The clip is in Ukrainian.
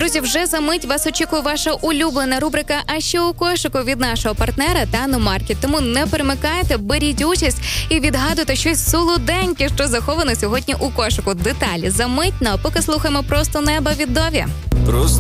Друзі, вже за мить вас очікує ваша улюблена рубрика «А що у кошику» від нашого партнера Тану-Маркет. Тому не перемикайте, беріть участь і відгадуйте щось солоденьке, що заховано сьогодні у кошику. Деталі за мить, а поки слухаємо «Просто неба» від Дові.